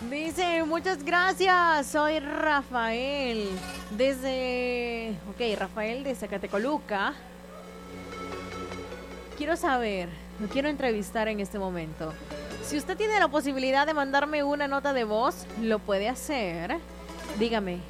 Dice, muchas gracias, soy Rafael, Rafael de Zacatecoluca. Quiero saber, lo quiero entrevistar en este momento. Si usted tiene la posibilidad de mandarme una nota de voz, lo puede hacer. Dígame,